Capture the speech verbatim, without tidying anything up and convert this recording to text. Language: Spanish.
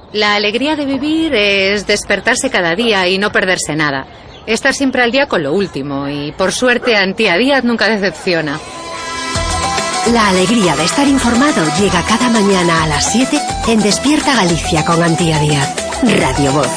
La alegría de vivir es despertarse cada día y no perderse nada. Estar siempre al día con lo último y, por suerte, Antía Díaz nunca decepciona. La alegría de estar informado llega cada mañana a las siete en Despierta Galicia con Antía Díaz. Radio Voz.